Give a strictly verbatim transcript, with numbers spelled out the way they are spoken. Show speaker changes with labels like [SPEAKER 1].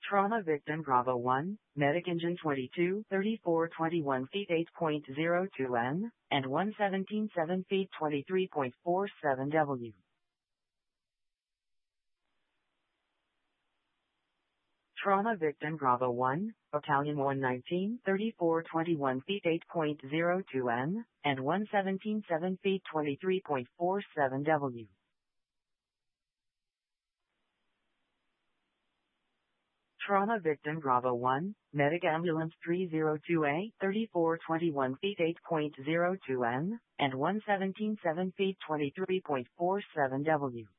[SPEAKER 1] Trauma victim Bravo one, medic engine twenty-two, thirty-four, twenty-one feet eight point zero two N, and one seventeen, seven feet twenty-three point four seven W. Trauma victim Bravo one, Battalion one nineteen, thirty-four, twenty-one feet eight point zero two N, and one seventeen, seven feet twenty-three point four seven W. Trauma victim Bravo one, medic ambulance three oh two A, thirty-four, twenty-one feet eight point zero two N, and one seventeen, seven feet twenty-three point four seven W.